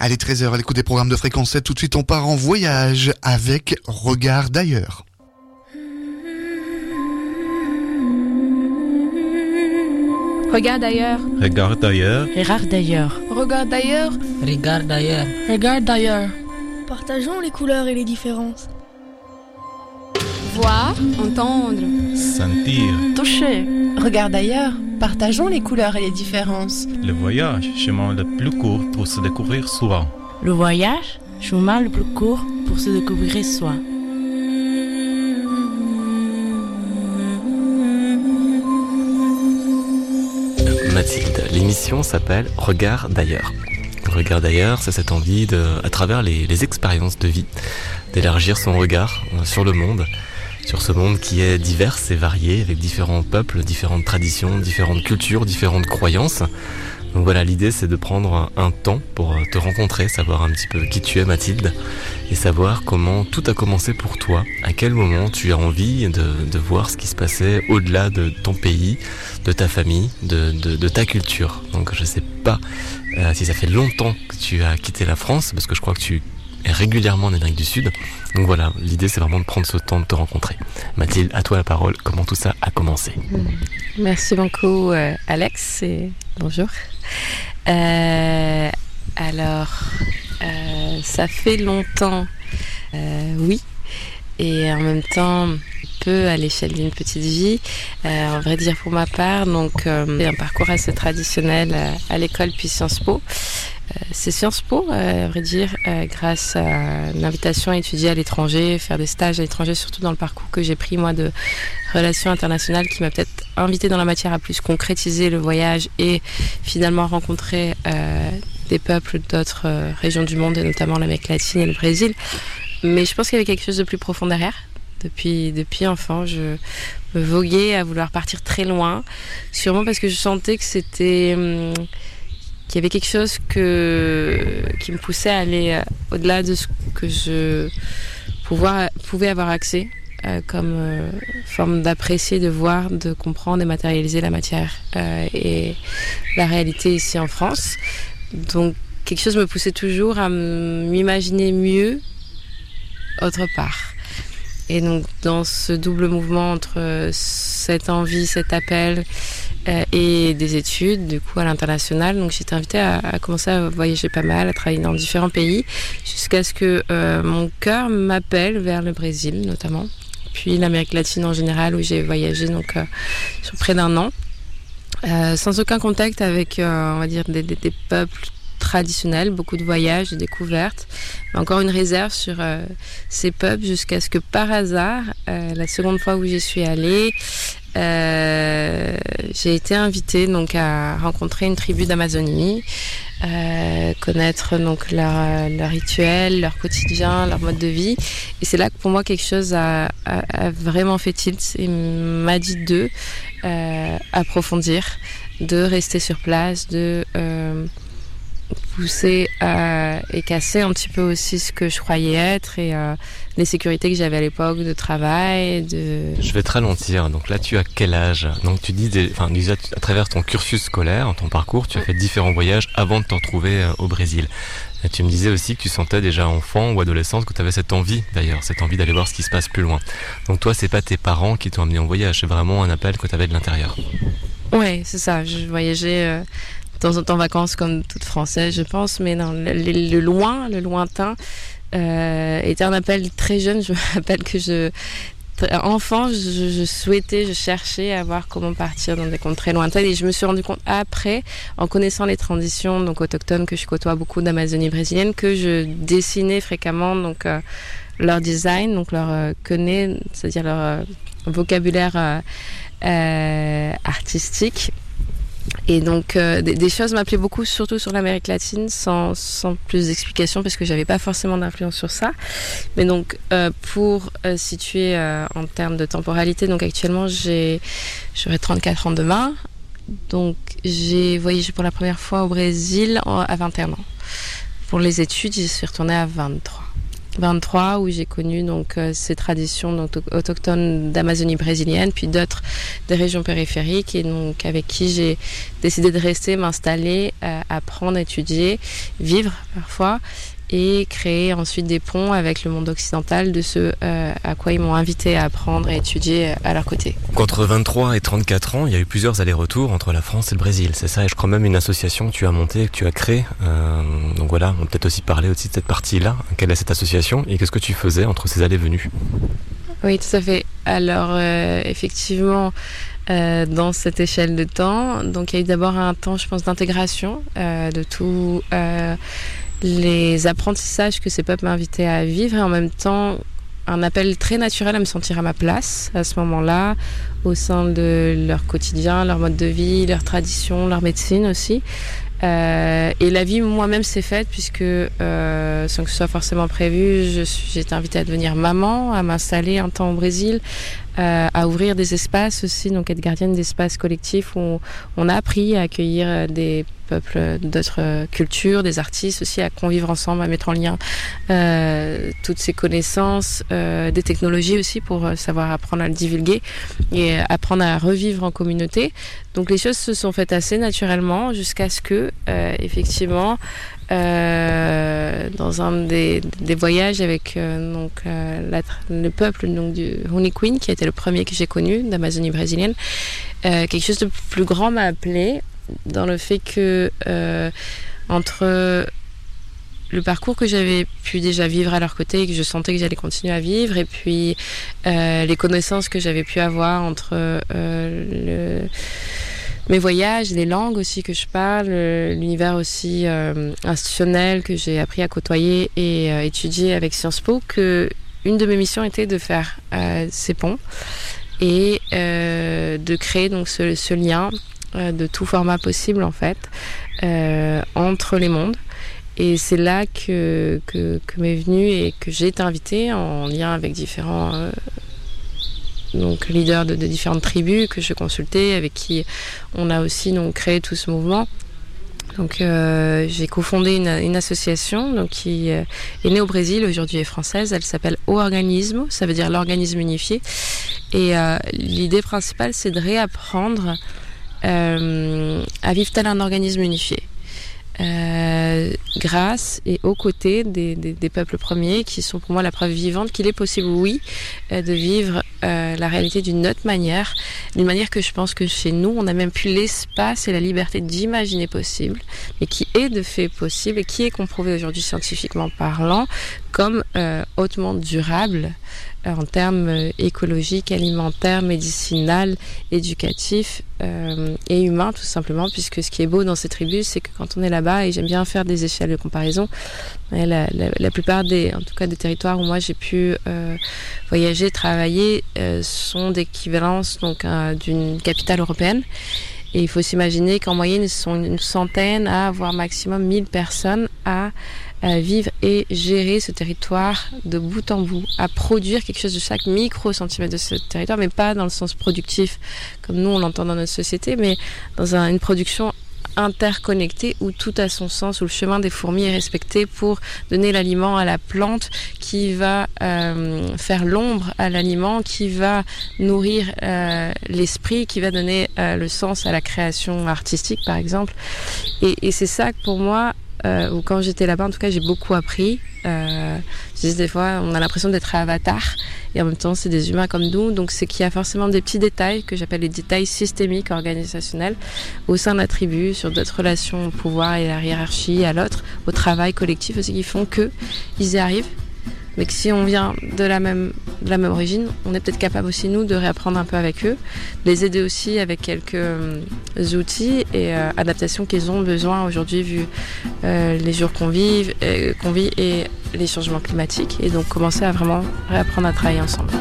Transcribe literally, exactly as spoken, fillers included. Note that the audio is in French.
Allez, treize heures, à l'écoute des programmes de Fréquence sept. Tout de suite, on part en voyage avec Regard d'ailleurs. Regarde d'ailleurs. Regarde d'ailleurs. Regarde d'ailleurs. Regarde d'ailleurs. Regarde d'ailleurs. Regarde d'ailleurs. Partageons les couleurs et les différences. Voir, entendre, Sentir. Toucher. Regarde d'ailleurs. Partageons les couleurs et les différences. Le voyage, chemin le plus court pour se découvrir soi. Le voyage, chemin le plus court pour se découvrir soi. Mathilde, l'émission s'appelle Regard d'ailleurs. Regard d'ailleurs, c'est cette envie, de, à travers les, les expériences de vie, d'élargir son regard sur le monde, sur ce monde qui est divers et varié, avec différents peuples, différentes traditions, différentes cultures, différentes croyances. Donc voilà, l'idée c'est de prendre un temps pour te rencontrer, savoir un petit peu qui tu es Mathilde, et savoir comment tout a commencé pour toi, à quel moment tu as envie de, de voir ce qui se passait au-delà de ton pays, de ta famille, de, de, de ta culture. Donc je sais pas euh, si ça fait longtemps que tu as quitté la France, parce que je crois que tu es régulièrement en Amérique du Sud. Donc voilà, l'idée c'est vraiment de prendre ce temps de te rencontrer. Mathilde, à toi la parole, comment tout ça a commencé? Merci beaucoup euh, Alex et bonjour. Euh, alors, euh, ça fait longtemps, euh, oui, et en même temps peu à l'échelle d'une petite vie. Euh, en vrai dire pour ma part, donc euh, un parcours assez traditionnel euh, à l'école puis Sciences Po. Euh, c'est Sciences Po, euh, à vrai dire, euh, grâce à une invitation à étudier à l'étranger, faire des stages à l'étranger, surtout dans le parcours que j'ai pris moi de relations internationales, qui m'a peut-être invité dans la matière à plus concrétiser le voyage et finalement rencontrer euh, des peuples d'autres euh, régions du monde, et notamment l'Amérique latine et le Brésil. Mais je pense qu'il y avait quelque chose de plus profond derrière. Depuis, depuis enfant, je me voguais à vouloir partir très loin, sûrement parce que je sentais que c'était... Hum, qu'il y avait quelque chose que, qui me poussait à aller au-delà de ce que je pouvoir, pouvais avoir accès, euh, comme euh, forme d'apprécier, de voir, de comprendre et matérialiser la matière euh, et la réalité ici en France. Donc quelque chose me poussait toujours à m'imaginer mieux autre part. Et donc dans ce double mouvement entre cette envie, cet appel euh, et des études du coup à l'international, donc j'étais invitée à, à commencer à voyager pas mal, à travailler dans différents pays, jusqu'à ce que euh, mon cœur m'appelle vers le Brésil notamment, puis l'Amérique latine en général, où j'ai voyagé donc euh, sur près d'un an, euh, sans aucun contact avec euh, on va dire des, des, des peuples traditionnel, beaucoup de voyages, de découvertes, mais encore une réserve sur euh, ces peuples, jusqu'à ce que par hasard, euh, la seconde fois où j'y suis allée, euh, j'ai été invitée donc à rencontrer une tribu d'Amazonie, euh, connaître donc leur, leur rituel, leur quotidien, leur mode de vie, et c'est là que pour moi quelque chose a, a, a vraiment fait tilt et m'a dit de euh, approfondir, de rester sur place, de euh, pousser euh, et casser un petit peu aussi ce que je croyais être et euh, les sécurités que j'avais à l'époque de travail. De... Je vais te ralentir. Donc là, tu as quel âge? Donc tu dis, des, enfin, déjà à travers ton cursus scolaire, ton parcours, tu as fait différents voyages avant de te retrouver euh, au Brésil. Et tu me disais aussi que tu sentais déjà enfant ou adolescente que tu avais cette envie, d'ailleurs, cette envie d'aller voir ce qui se passe plus loin. Donc toi, c'est pas tes parents qui t'ont amené en voyage, c'est vraiment un appel que tu avais de l'intérieur. Ouais, c'est ça. Je voyageais euh, de temps en temps en vacances comme toute Française, je pense, mais non, le, le, le loin, le lointain, euh, était un appel très jeune. Je me rappelle que je, enfant, je, je souhaitais, je cherchais à voir comment partir dans des contrées lointaines, et je me suis rendu compte après, en connaissant les traditions donc autochtones que je côtoie beaucoup d'Amazonie brésilienne, que je dessinais fréquemment donc euh, leur design, donc leur euh, connaît, c'est-à-dire leur euh, vocabulaire euh, euh, artistique. Et donc euh, des, des choses m'appelaient beaucoup, surtout sur l'Amérique latine, sans, sans plus d'explications, parce que j'avais pas forcément d'influence sur ça. Mais donc euh, pour euh, situer euh, en termes de temporalité, donc actuellement j'ai j'aurai trente-quatre ans demain, donc j'ai voyagé pour la première fois au Brésil à vingt et un ans. Pour les études, j'y suis retournée à vingt-trois. vingt-trois où j'ai connu donc euh, ces traditions donc autochtones d'Amazonie brésilienne, puis d'autres des régions périphériques, et donc avec qui j'ai décidé de rester, m'installer, euh, apprendre, étudier, vivre parfois, et créer ensuite des ponts avec le monde occidental de ce euh, à quoi ils m'ont invité à apprendre et étudier à leur côté. Entre vingt-trois et trente-quatre ans, il y a eu plusieurs allers-retours entre la France et le Brésil, c'est ça? Et je crois même une association que tu as montée, que tu as créée. Euh, donc voilà, on peut peut-être aussi parler aussi de cette partie-là. Quelle est cette association et qu'est-ce que tu faisais entre ces allées-venues? Oui, tout à fait. Alors, euh, effectivement, euh, dans cette échelle de temps, donc il y a eu d'abord un temps, je pense, d'intégration euh, de tout... Euh, les apprentissages que ces peuples m'invitaient à vivre, et en même temps un appel très naturel à me sentir à ma place à ce moment-là, au sein de leur quotidien, leur mode de vie, leur tradition, leur médecine aussi. Euh, et la vie moi-même s'est faite puisque euh, sans que ce soit forcément prévu, je suis, j'ai été invitée à devenir maman, à m'installer un temps au Brésil, euh, à ouvrir des espaces aussi, donc être gardienne d'espaces collectifs où on, on a appris à accueillir des peuples d'autres cultures, des artistes aussi, à convivre ensemble, à mettre en lien euh, toutes ces connaissances, euh, des technologies aussi pour savoir apprendre à le divulguer et apprendre à revivre en communauté. Donc les choses se sont faites assez naturellement jusqu'à ce que, euh, effectivement, euh, dans un des, des voyages avec euh, donc, euh, la, le peuple donc, du Huniquin, qui a été le premier que j'ai connu d'Amazonie brésilienne, euh, quelque chose de plus grand m'a appelé dans le fait que euh, entre le parcours que j'avais pu déjà vivre à leur côté et que je sentais que j'allais continuer à vivre, et puis euh, les connaissances que j'avais pu avoir entre euh, le, mes voyages, les langues aussi que je parle, l'univers aussi euh, institutionnel que j'ai appris à côtoyer et euh, étudier avec Sciences Po, que une de mes missions était de faire euh, ces ponts et euh, de créer donc ce, ce lien euh, de tout format possible en fait euh, entre les mondes. Et c'est là que, que, que m'est venue et que j'ai été invitée en lien avec différents euh, donc, leaders de, de différentes tribus que je consultais, avec qui on a aussi donc, créé tout ce mouvement. Donc, euh, j'ai cofondé une, une association donc, qui euh, est née au Brésil, aujourd'hui est française. Elle s'appelle O Organismo, ça veut dire l'organisme unifié. Et euh, l'idée principale, c'est de réapprendre euh, à vivre tel un organisme unifié. Euh, grâce et aux côtés des, des, des peuples premiers qui sont pour moi la preuve vivante qu'il est possible, oui, euh, de vivre euh, la réalité d'une autre manière, d'une manière que je pense que chez nous on a même plus l'espace et la liberté d'imaginer possible, mais qui est de fait possible et qui est comprouvé aujourd'hui scientifiquement parlant comme euh, hautement durable en termes écologiques, alimentaires, médicinales, éducatifs euh, et humains tout simplement, puisque ce qui est beau dans ces tribus, c'est que quand on est là-bas, et j'aime bien faire des échelles de comparaison, la, la, la plupart des, en tout cas des territoires où moi j'ai pu euh, voyager, travailler, euh, sont d'équivalence donc euh, d'une capitale européenne. Et il faut s'imaginer qu'en moyenne, ils sont une centaine à voire maximum mille personnes à, à vivre et gérer ce territoire de bout en bout, à produire quelque chose de chaque micro-centimètre de ce territoire, mais pas dans le sens productif, comme nous on l'entend dans notre société, mais dans un, une production interconnectée où tout a son sens, où le chemin des fourmis est respecté pour donner l'aliment à la plante qui va euh, faire l'ombre à l'aliment, qui va nourrir euh, l'esprit, qui va donner euh, le sens à la création artistique par exemple. Et, et c'est ça que pour moi, euh, ou quand j'étais là-bas en tout cas, j'ai beaucoup appris. Euh, je dis des fois on a l'impression d'être avatar et en même temps c'est des humains comme nous, donc c'est qu'il y a forcément des petits détails que j'appelle les détails systémiques organisationnels au sein de la tribu, sur d'autres relations au pouvoir et à la hiérarchie, à l'autre, au travail collectif aussi, qui font que ils y arrivent, mais que si on vient de la même, de la même origine, on est peut-être capable aussi nous de réapprendre un peu avec eux, de les aider aussi avec quelques euh, outils et euh, adaptations qu'ils ont besoin aujourd'hui vu euh, les jours qu'on vit, euh, qu'on vit et les changements climatiques, et donc commencer à vraiment réapprendre à travailler ensemble.